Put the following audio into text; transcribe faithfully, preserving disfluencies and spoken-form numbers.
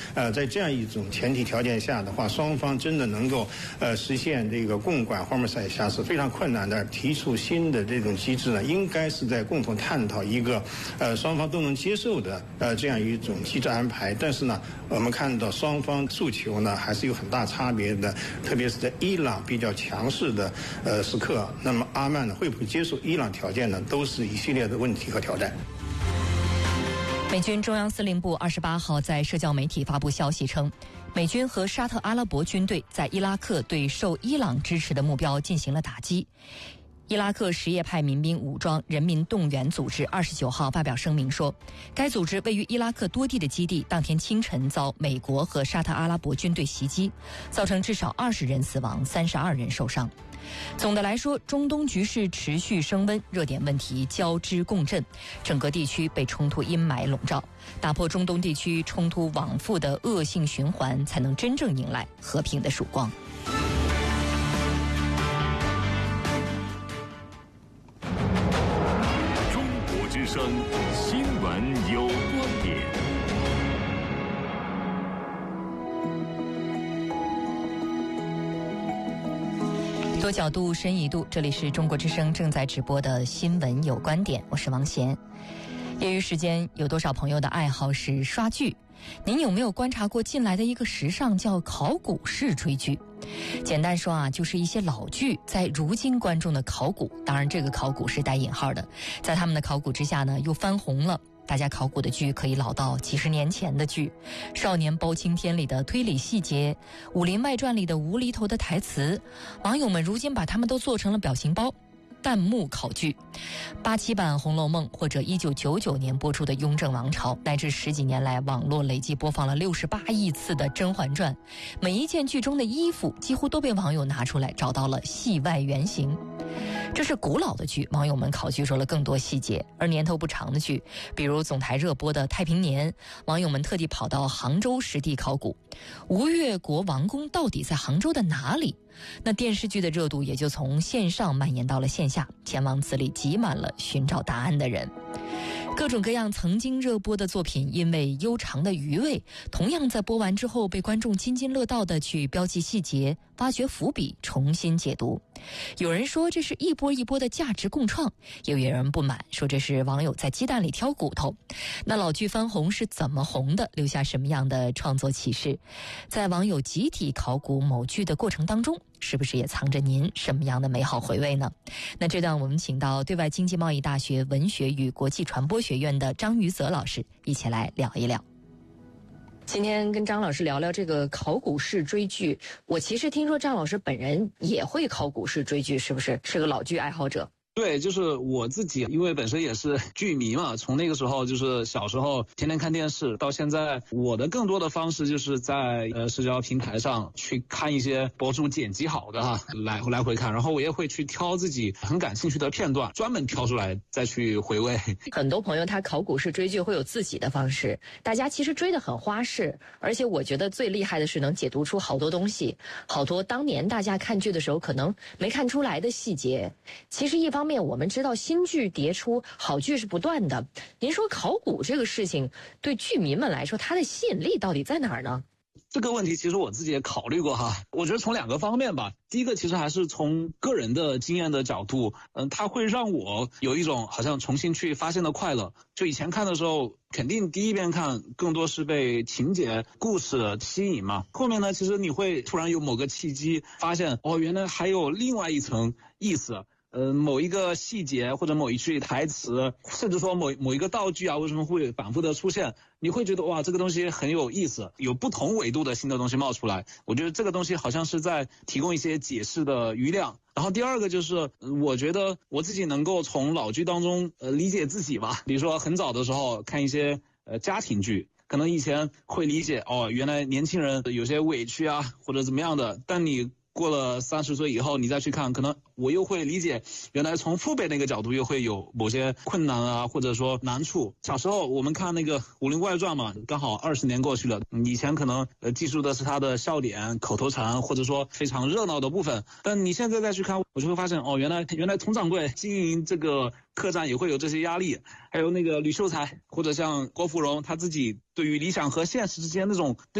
呃，在这样一种前提条件下的话，双方真的能够呃实现这个共管霍尔木兹海峡是非常困难的。提出新的这种机制呢，应该是在共同探讨一个呃双方都能接受的呃这样一种机制安排。但是呢，我们看到双方诉求呢还是有很大差别的，特别是在伊朗比较强势的呃时刻，那么阿曼呢会不会接受伊朗条件呢，都是一系列的问题和挑战。 美军中央司令部二十八号在社交媒体发布消息称，美军和沙特阿拉伯军队在伊拉克对受伊朗支持的目标进行了打击。伊拉克什叶派民兵武装人民动员组织二十九号发表声明说，该组织位于伊拉克多地的基地当天清晨遭美国和沙特阿拉伯军队袭击，造成至少二十人死亡，三十二人受伤。总的来说，中东局势持续升温，热点问题交织共振，整个地区被冲突阴霾笼罩。打破中东地区冲突往复的恶性循环，才能真正迎来和平的曙光。 中国之声新闻有观点。 多角度，深一度，这里是中国之声正在直播的新闻有观点，我是王贤。业余时间，有多少朋友的爱好是刷剧？您有没有观察过近来的一个时尚叫考古式追剧？简单说啊，就是一些老剧在如今观众的考古，当然这个考古是带引号的，在他们的考古之下呢，又翻红了。大家考古的剧可以老到几十年前的剧，《少年包青天》里的推理细节，《武林外传》里的无厘头的台词，网友们如今把他们都做成了表情包。弹幕考据，八七版《红楼梦》或者一九九九年播出的《雍正王朝》，乃至十几年来网络累计播放了六十八亿次的《甄嬛传》，每一件剧中的衣服几乎都被网友拿出来找到了戏外原型。这是古老的剧，网友们考据说了更多细节；而年头不长的剧，比如总台热播的《太平年》，网友们特地跑到杭州实地考古，吴越国王宫到底在杭州的哪里？那电视剧的热度也就从线上蔓延到了线下，前往此里挤满了寻找答案的人。各种各样曾经热播的作品，因为悠长的余味，同样在播完之后被观众津津乐道地去标记细节，挖掘伏笔，重新解读。有人说这是一波一波的价值共创，也有人不满，说这是网友在鸡蛋里挑骨头。那老剧翻红是怎么红的？留下什么样的创作启示？在网友集体考古某剧的过程当中，是不是也藏着您什么样的美好回味呢？那这段我们请到对外经济贸易大学文学与国际传播学院的张于泽老师一起来聊一聊。今天跟张老师聊聊这个考古式追剧，我其实听说张老师本人也会考古式追剧，是不是？是个老剧爱好者。 对，就是我自己，因为本身也是剧迷嘛，从那个时候就是小时候天天看电视，到现在我的更多的方式就是在呃社交平台上去看一些博主剪辑好的哈，来来回看，然后我也会去挑自己很感兴趣的片段，专门挑出来再去回味。 很多朋友他考古式追剧会有自己的方式，大家其实追得很花式，而且我觉得最厉害的是能解读出好多东西，好多当年大家看剧的时候可能没看出来的细节。其实一方面我们知道新剧迭出，好剧是不断的。您说考古这个事情对剧迷们来说，它的吸引力到底在哪儿呢？ 这个问题其实我自己也考虑过哈，我觉得从两个方面吧。第一个其实还是从个人的经验的角度，嗯，它会让我有一种好像重新去发现的快乐。就以前看的时候，肯定第一遍看更多是被情节、故事吸引嘛。后面呢，其实你会突然有某个契机，发现哦，原来还有另外一层意思。呃，某一个细节或者某一句台词，甚至说某某一个道具啊，为什么会反复的出现？你会觉得哇，这个东西很有意思，有不同维度的新的东西冒出来。我觉得这个东西好像是在提供一些解释的余量。然后第二个就是，我觉得我自己能够从老剧当中呃理解自己吧。比如说很早的时候看一些呃家庭剧，可能以前会理解哦，原来年轻人有些委屈啊或者怎么样的，但你过了三十岁以后，你再去看，可能我又会理解，原来从父辈那个角度又会有某些困难啊，或者说难处。小时候我们看那个《武林外传》嘛，刚好二十年过去了，以前可能呃记住的是他的笑点、口头禅，或者说非常热闹的部分，但你现在再去看，我就会发现哦，原来原来佟掌柜经营这个客栈也会有这些压力，还有那个吕秀才或者像郭芙蓉，他自己对于理想和现实之间那种